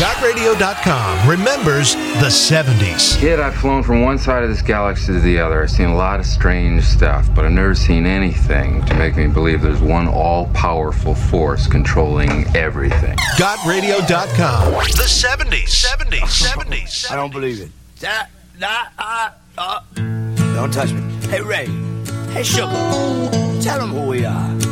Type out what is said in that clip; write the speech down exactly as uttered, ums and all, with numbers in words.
got radio dot com remembers the seventies. Kid, I've flown from one side of this galaxy to the other. I've seen a lot of strange stuff, but I've never seen anything to make me believe there's one all-powerful force controlling everything. got radio dot com. The seventies. seventies. seventies. I don't believe it. Da, da, uh, uh. Don't touch me. Hey, Ray. Hey, Sugar. Tell them who we are.